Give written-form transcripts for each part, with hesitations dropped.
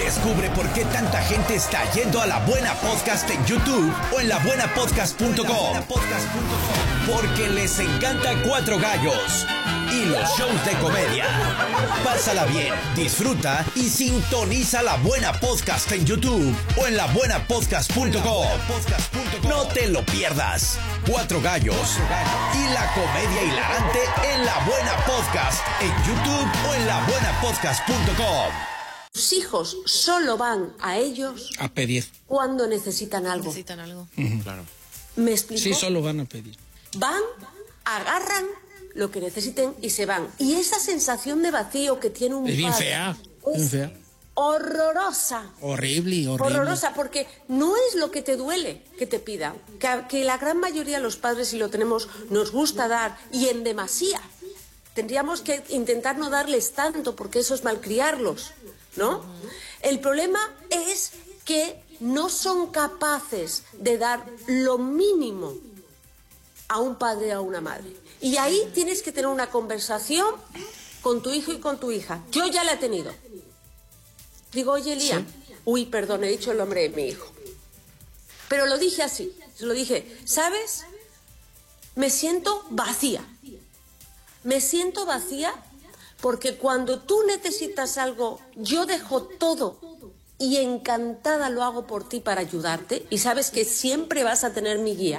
Descubre por qué tanta gente está yendo a La Buena Podcast en YouTube o en labuenapodcast.com. Porque les encanta Cuatro Gallos y los shows de comedia. Pásala bien, disfruta y sintoniza La Buena Podcast en YouTube o en labuenapodcast.com. No te lo pierdas. Cuatro Gallos y la comedia hilarante en La Buena Podcast en YouTube o en labuenapodcast.com. Tus hijos solo van a ellos a pedir cuando necesitan algo. Claro. ¿Me explico? Sí, solo van a pedir. Van, agarran lo que necesiten y se van. Y esa sensación de vacío que tiene un Es bien padre fea, es bien fea. horrorosa. Horrible. Horrorosa, porque no es lo que te duele que te pidan. Que la gran mayoría de los padres, si lo tenemos, nos gusta dar y en demasía. Tendríamos que intentar no darles tanto porque eso es malcriarlos, ¿no? El problema es que no son capaces de dar lo mínimo a un padre o a una madre. Y ahí tienes que tener una conversación con tu hijo y con tu hija. Yo ya la he tenido. Digo, oye, Liam, sí. Uy, perdón, he dicho el nombre de mi hijo. Pero lo dije así, se lo dije, ¿sabes? Me siento vacía. Me siento vacía porque cuando tú necesitas algo, yo dejo todo y encantada lo hago por ti para ayudarte y sabes que siempre vas a tener mi guía.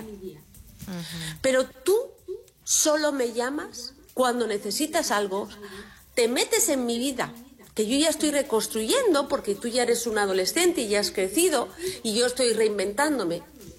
Pero tú solo me llamas cuando necesitas algo, te metes en mi vida, que yo ya estoy reconstruyendo porque tú ya eres un adolescente y ya has crecido y yo estoy reinventándome.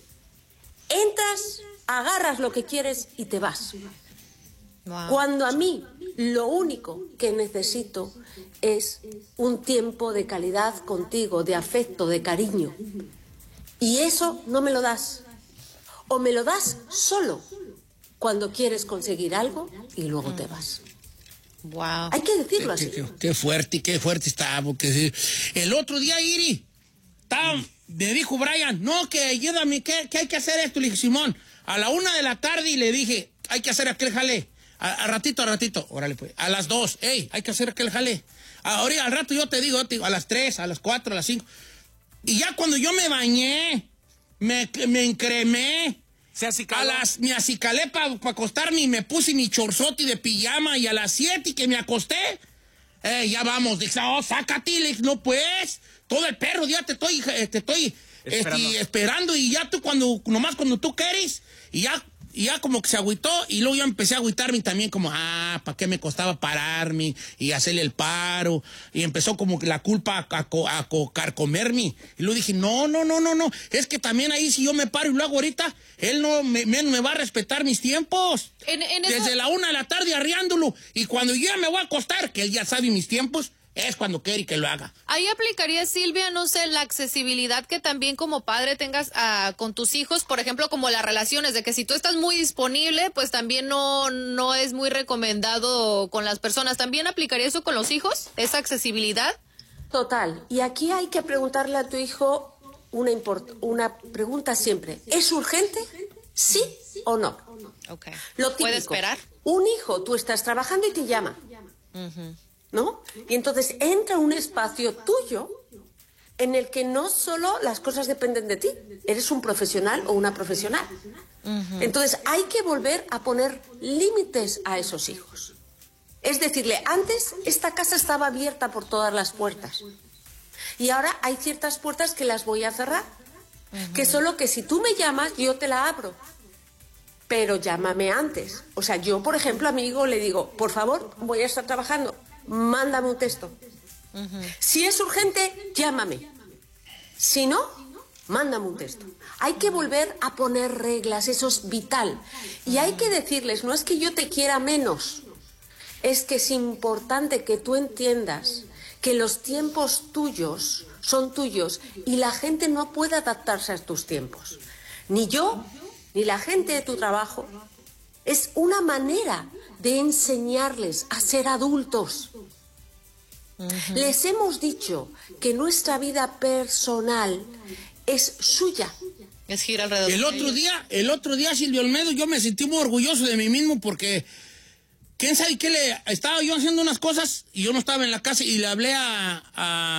Entras, agarras lo que quieres y te vas. Wow. Cuando a mí lo único que necesito es un tiempo de calidad contigo, de afecto, de cariño. Y eso no me lo das. O me lo das solo cuando quieres conseguir algo y luego te vas. Wow. Hay que decirlo así. Qué fuerte está. Porque el otro día, Iri, me dijo Brian, no, que ayúdame, que hay que hacer esto. Le dije, Simón, a la 1 de la tarde y le dije, hay que hacer aquel jale. A ratito. Órale, pues. A las 2, hay que hacer aquel jale. Ahorita, al rato yo te digo, a las 3, a las 4, a las 5. Y ya cuando yo me bañé, me encremé. Me acicalé para acostarme y me puse mi chorzote de pijama y a las 7 que me acosté, ya vamos. Dije, sácate, le dije, no pues, todo el perro ya te estoy esperando y ya tú nomás cuando tú quieres y ya como que se agüitó y luego yo empecé a agüitarme también como, ¿para qué me costaba pararme y hacerle el paro? Y empezó como que la culpa a carcomerme. Y luego dije, no, es que también ahí si yo me paro y lo hago ahorita, él no me va a respetar mis tiempos. Desde la 1 de la tarde arriándolo. Y cuando yo ya me voy a acostar, que él ya sabe mis tiempos, es cuando quiere que lo haga. Ahí aplicaría, Silvia, no sé, la accesibilidad que también como padre tengas con tus hijos, por ejemplo, como las relaciones, de que si tú estás muy disponible, pues también no es muy recomendado con las personas. ¿También aplicaría eso con los hijos, esa accesibilidad? Total. Y aquí hay que preguntarle a tu hijo una pregunta siempre. ¿Es urgente? ¿Sí o no? Okay. Lo típico. ¿Puede esperar? Un hijo, tú estás trabajando y te llama. ¿No? Y entonces entra un espacio tuyo en el que no solo las cosas dependen de ti, eres un profesional o una profesional. Entonces hay que volver a poner límites a esos hijos. Es decirle, antes esta casa estaba abierta por todas las puertas y ahora hay ciertas puertas que las voy a cerrar, que solo que si tú me llamas yo te la abro. Pero llámame antes. O sea, yo, por ejemplo, a mi hijo le digo, por favor, voy a estar trabajando, mándame un texto. Si es urgente, llámame. Si no, mándame un texto. Hay que volver a poner reglas, eso es vital. Y hay que decirles, no es que yo te quiera menos, es que es importante que tú entiendas que los tiempos tuyos son tuyos y la gente no puede adaptarse a tus tiempos. Ni yo, ni la gente de tu trabajo. Es una manera de enseñarles a ser adultos. Les hemos dicho que nuestra vida personal es suya. Es gira alrededor. El otro día, Silvio Olmedo, yo me sentí muy orgulloso de mí mismo porque quién sabe qué estaba yo haciendo unas cosas y yo no estaba en la casa y le hablé a